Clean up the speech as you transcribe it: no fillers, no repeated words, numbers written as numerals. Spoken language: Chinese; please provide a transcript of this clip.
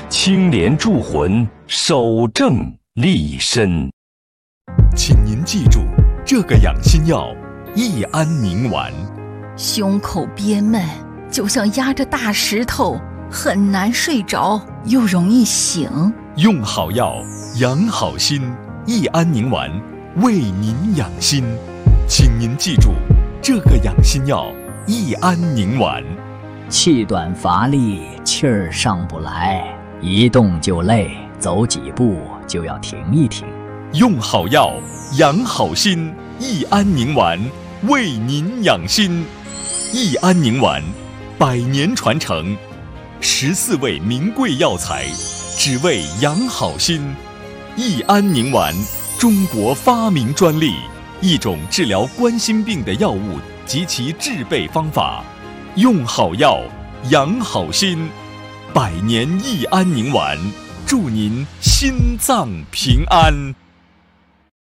清廉助魂，守正立身。 请您记住，这个养心药益安宁丸。 胸口憋闷，就像压着大石头，很难睡着，又容易醒。 用好药，养好心，益安宁丸为您养心。请您记住，这个养心药益安宁丸。 气短乏力，气儿上不来，一动就累，走几步就要停一停。 用好药，养好心，益安宁丸为您养心。益安宁丸100年传承，14味名贵药材，只为养好心。益安宁丸，中国发明专利，一种治疗冠心病的药物及其制备方法。用好药，养好心，100年益安宁丸，祝您心脏平安。